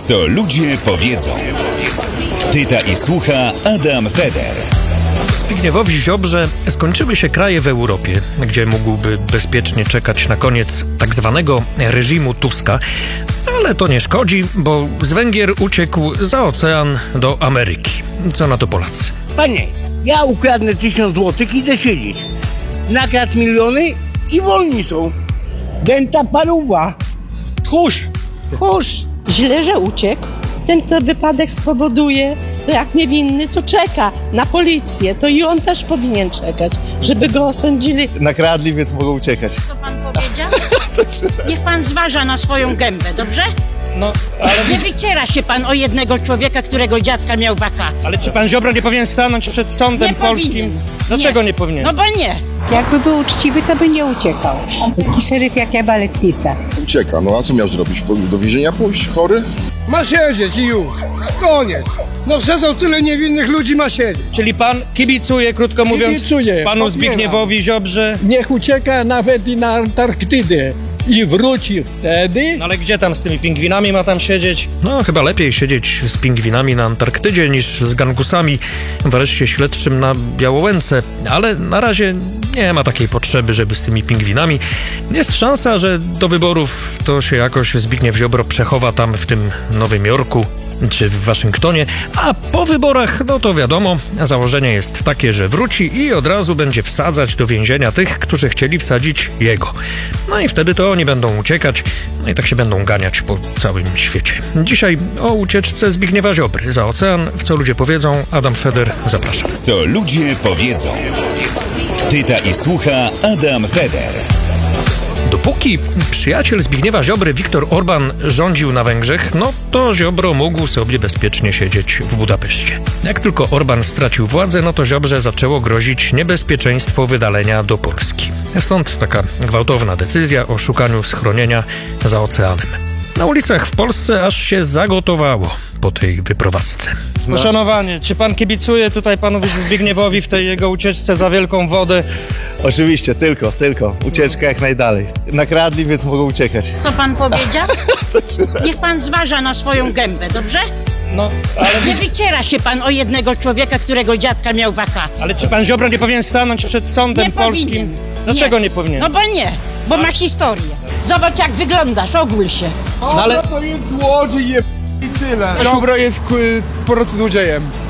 Co ludzie powiedzą. Pyta i słucha Adam Feder. Zbigniewowi Ziobrze skończyły się kraje w Europie, gdzie mógłby bezpiecznie czekać na koniec tak zwanego reżimu Tuska. Ale to nie szkodzi, bo z Węgier uciekł za ocean do Ameryki. Co na to Polacy? Panie, ja ukradnę 1000 złotych i idę siedzieć. Nakradł miliony i wolni są. Dęta paruwa. Tchórz. Źle, że uciekł. Ten, kto wypadek spowoduje, to jak niewinny, to czeka na policję. To i on też powinien czekać, żeby go osądzili. Nakradli, więc mogą uciekać. Co pan powiedział? Niech pan zważa na swoją gębę, dobrze? No, ale... Nie wyciera się pan o jednego człowieka, którego dziadka miał waka. Ale czy pan Ziobro nie powinien stanąć przed sądem Nie polskim? powinien. Dlaczego nie powinien? No bo nie. Jakby był uczciwy, to by nie uciekał. Taki szeryf jak ja, baletnica. Ucieka, no a co miał zrobić? Do więzienia pójść? Chory? Ma siedzieć i już. Koniec. No przecież tyle niewinnych ludzi ma siedzieć. Czyli pan kibicuje, krótko mówiąc, Kibicuję, panu popieram. Zbigniewowi Ziobrze? Niech ucieka nawet i na Antarktydę. I wróci wtedy. No ale gdzie tam z tymi pingwinami ma tam siedzieć? No, chyba lepiej siedzieć z pingwinami na Antarktydzie niż z gangusami w areszcie śledczym na Białołęce. Ale na razie nie ma takiej potrzeby, żeby z tymi pingwinami. Jest szansa, że do wyborów to się jakoś Zbigniew Ziobro przechowa tam w tym Nowym Jorku czy w Waszyngtonie, a po wyborach, no to wiadomo, założenie jest takie, że wróci i od razu będzie wsadzać do więzienia tych, którzy chcieli wsadzić jego. No i wtedy to oni będą uciekać, no i tak się będą ganiać po całym świecie. Dzisiaj o ucieczce Zbigniewa Ziobry za ocean, w Co ludzie powiedzą, Adam Feder, zapraszam. Co ludzie powiedzą. Pyta i słucha Adam Feder. Dopóki przyjaciel Zbigniewa Ziobry, Viktor Orban, rządził na Węgrzech, no to Ziobro mógł sobie bezpiecznie siedzieć w Budapeszcie. Jak tylko Orban stracił władzę, no to Ziobrze zaczęło grozić niebezpieczeństwo wydalenia do Polski. Stąd taka gwałtowna decyzja o szukaniu schronienia za oceanem. Na ulicach w Polsce aż się zagotowało po tej wyprowadzce. Poszanowanie, czy pan kibicuje tutaj panu Zbigniewowi w tej jego ucieczce za wielką wodę? Oczywiście, tylko. Ucieczka jak najdalej. Nakradli, więc mogą uciekać. Co pan powiedział? Niech pan zważa na swoją gębę, dobrze? No, ale... Nie wyciera się pan o jednego człowieka, którego dziadka miał waka. Ale czy pan Ziobro nie powinien stanąć przed sądem Nie polskim? powinien. Dlaczego nie powinien? No bo nie, bo ma historię. Zobacz jak wyglądasz, ogól się. No ale... To jest złodziej i tyle. Ziobro jest po prostu złodziejem.